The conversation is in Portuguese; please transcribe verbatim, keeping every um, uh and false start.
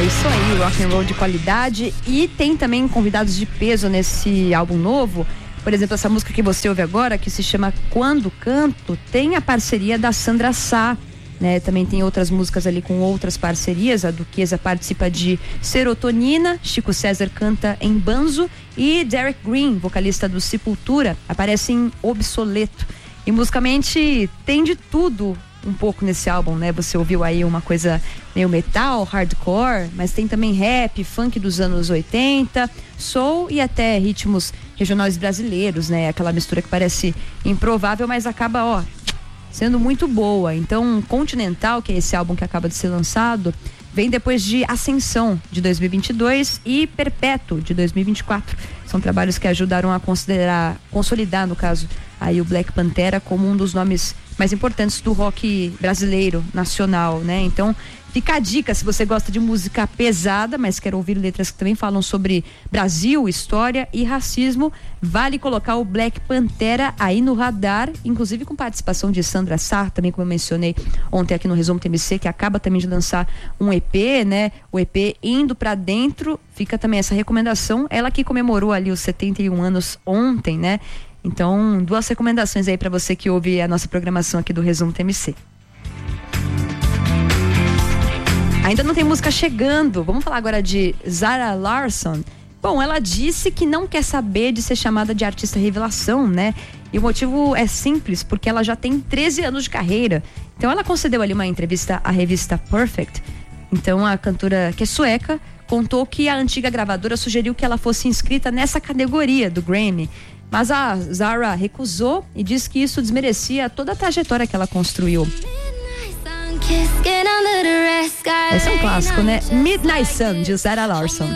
isso aí, rock and roll de qualidade. E tem também convidados de peso nesse álbum novo. Por exemplo, essa música que você ouve agora, que se chama Quando Canto, tem a parceria da Sandra Sá, né? Também tem outras músicas ali com outras parcerias. A Duquesa participa de Serotonina, Chico César canta em Banzo e Derek Green, vocalista do Sepultura, aparece em Obsoleto. E musicalmente tem de tudo um pouco nesse álbum, né? Você ouviu aí uma coisa meio metal, hardcore, mas tem também rap, funk dos anos oitenta, soul e até ritmos regionais brasileiros, né? Aquela mistura que parece improvável, mas acaba, ó, sendo muito boa. Então, Continental, que é esse álbum que acaba de ser lançado, vem depois de Ascensão, de dois mil e vinte e dois, e Perpétuo, de dois mil e vinte e quatro. São trabalhos que ajudaram a considerar, consolidar, no caso, aí o Black Pantera como um dos nomes mais importantes do rock brasileiro, nacional, né? Então, fica a dica, se você gosta de música pesada, mas quer ouvir letras que também falam sobre Brasil, história e racismo, vale colocar o Black Pantera aí no radar, inclusive com participação de Sandra Sá, também como eu mencionei ontem aqui no Resumo T M C, que acaba também de lançar um E P, né? O E P Indo Pra Dentro, fica também essa recomendação, ela que comemorou ali os setenta e um anos ontem, né? Então, duas recomendações aí pra você que ouve a nossa programação aqui do Resumo T M C. Ainda não tem música chegando. Vamos falar agora de Zara Larsson. Bom, ela disse que não quer saber de ser chamada de artista revelação, né? E o motivo é simples, porque ela já tem treze anos de carreira. Então ela concedeu ali uma entrevista à revista Perfect. Então a cantora, que é sueca, contou que a antiga gravadora sugeriu que ela fosse inscrita nessa categoria do Grammy. Mas a Zara recusou e disse que isso desmerecia toda a trajetória que ela construiu. Esse é um clássico, né? Midnight Sun, de Zara Larsson.